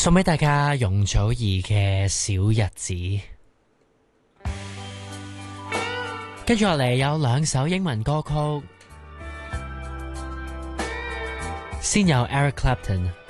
送俾大家容祖兒嘅小日子。跟住落嚟有兩首英文歌曲，先有 Eric Clapton